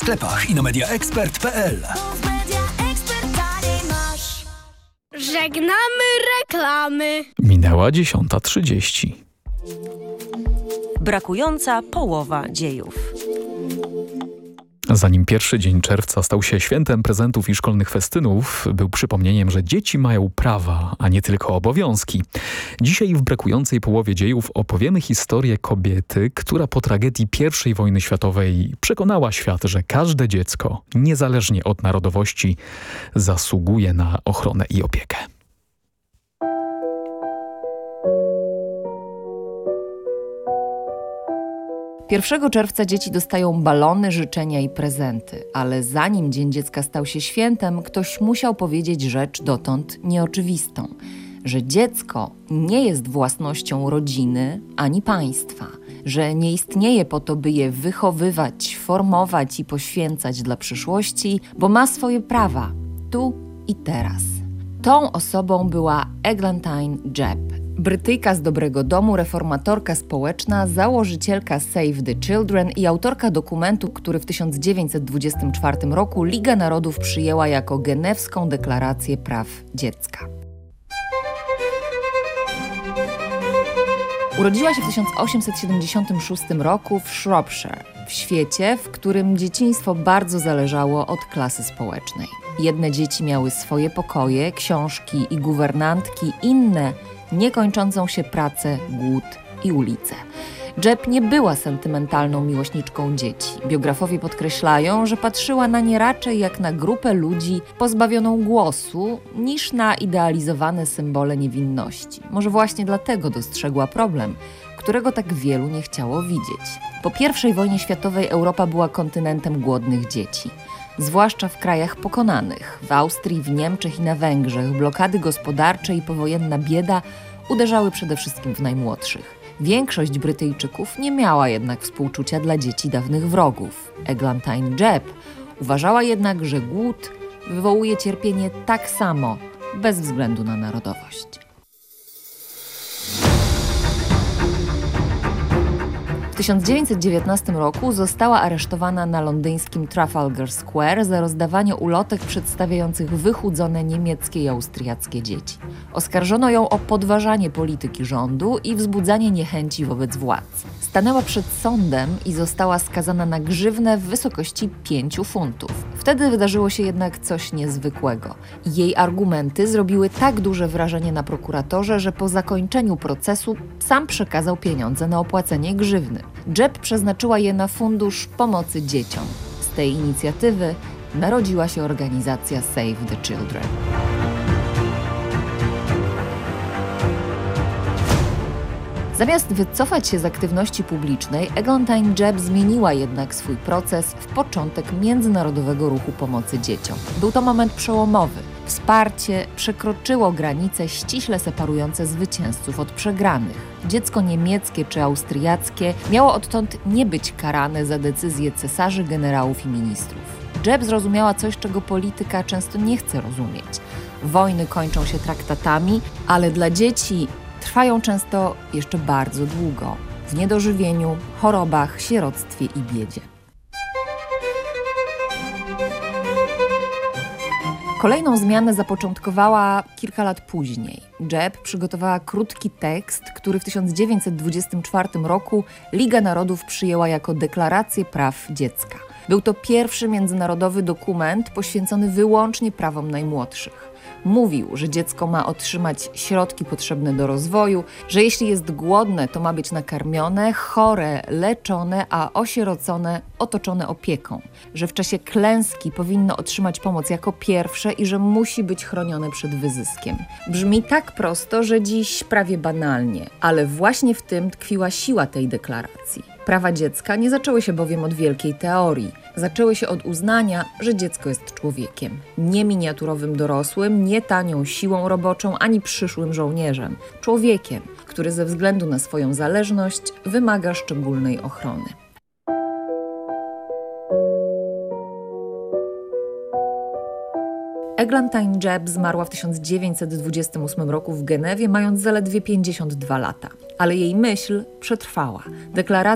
sklepach i na mediaexpert.pl. Żegnamy reklamy. Minęła 10:30. Brakująca połowa dziejów. Zanim pierwszy dzień czerwca stał się świętem prezentów i szkolnych festynów, był przypomnieniem, że dzieci mają prawa, a nie tylko obowiązki. Dzisiaj w brakującej połowie dziejów opowiemy historię kobiety, która po tragedii I wojny światowej przekonała świat, że każde dziecko, niezależnie od narodowości, zasługuje na ochronę i opiekę. Pierwszego czerwca dzieci dostają balony, życzenia i prezenty, ale zanim Dzień Dziecka stał się świętem, ktoś musiał powiedzieć rzecz dotąd nieoczywistą, że dziecko nie jest własnością rodziny ani państwa, że nie istnieje po to, by je wychowywać, formować i poświęcać dla przyszłości, bo ma swoje prawa, tu i teraz. Tą osobą była Eglantine Jebb. Brytyjka z dobrego domu, reformatorka społeczna, założycielka Save the Children i autorka dokumentu, który w 1924 roku Liga Narodów przyjęła jako Genewską Deklarację Praw Dziecka. Urodziła się w 1876 roku w Shropshire, w świecie, w którym dzieciństwo bardzo zależało od klasy społecznej. Jedne dzieci miały swoje pokoje, książki i guwernantki, inne niekończącą się pracę, głód i ulice. Jebb nie była sentymentalną miłośniczką dzieci. Biografowie podkreślają, że patrzyła na nie raczej jak na grupę ludzi pozbawioną głosu, niż na idealizowane symbole niewinności. Może właśnie dlatego dostrzegła problem, którego tak wielu nie chciało widzieć. Po I wojnie światowej Europa była kontynentem głodnych dzieci. Zwłaszcza w krajach pokonanych. W Austrii, w Niemczech i na Węgrzech blokady gospodarcze i powojenna bieda uderzały przede wszystkim w najmłodszych. Większość Brytyjczyków nie miała jednak współczucia dla dzieci dawnych wrogów. Eglantine Jebb uważała jednak, że głód wywołuje cierpienie tak samo, bez względu na narodowość. W 1919 roku została aresztowana na londyńskim Trafalgar Square za rozdawanie ulotek przedstawiających wychudzone niemieckie i austriackie dzieci. Oskarżono ją o podważanie polityki rządu i wzbudzanie niechęci wobec władz. Stanęła przed sądem i została skazana na grzywnę w wysokości 5 funtów. Wtedy wydarzyło się jednak coś niezwykłego. Jej argumenty zrobiły tak duże wrażenie na prokuratorze, że po zakończeniu procesu sam przekazał pieniądze na opłacenie grzywny. Jebb przeznaczyła je na fundusz pomocy dzieciom. Z tej inicjatywy narodziła się organizacja Save the Children. Zamiast wycofać się z aktywności publicznej, Eglantine Jebb zmieniła jednak swój proces w początek międzynarodowego ruchu pomocy dzieciom. Był to moment przełomowy. Wsparcie przekroczyło granice ściśle separujące zwycięzców od przegranych. Dziecko niemieckie czy austriackie miało odtąd nie być karane za decyzje cesarzy, generałów i ministrów. Jebb zrozumiała coś, czego polityka często nie chce rozumieć. Wojny kończą się traktatami, ale dla dzieci trwają często jeszcze bardzo długo, w niedożywieniu, chorobach, sieroctwie i biedzie. Kolejną zmianę zapoczątkowała kilka lat później. Jebb przygotowała krótki tekst, który w 1924 roku Liga Narodów przyjęła jako Deklarację Praw Dziecka. Był to pierwszy międzynarodowy dokument poświęcony wyłącznie prawom najmłodszych. Mówił, że dziecko ma otrzymać środki potrzebne do rozwoju, że jeśli jest głodne, to ma być nakarmione, chore, leczone, a osierocone otoczone opieką, że w czasie klęski powinno otrzymać pomoc jako pierwsze i że musi być chronione przed wyzyskiem. Brzmi tak prosto, że dziś prawie banalnie, ale właśnie w tym tkwiła siła tej deklaracji. Prawa dziecka nie zaczęły się bowiem od wielkiej teorii. Zaczęły się od uznania, że dziecko jest człowiekiem. Nie miniaturowym dorosłym, nie tanią siłą roboczą, ani przyszłym żołnierzem. Człowiekiem, który ze względu na swoją zależność wymaga szczególnej ochrony. Eglantine Jebb zmarła w 1928 roku w Genewie, mając zaledwie 52 lata. Ale jej myśl przetrwała. Deklaracja